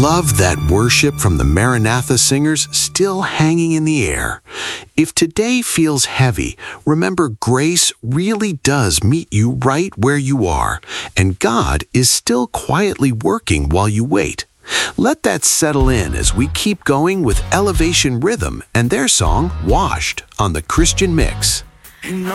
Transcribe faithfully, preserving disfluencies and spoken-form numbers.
love that worship from the Maranatha singers still hanging in the air. If today feels heavy, remember grace really does meet you right where you are, and God is still quietly working while you wait. Let that settle in as we keep going with Elevation Rhythm and their song, Washed, on the Christian Mix.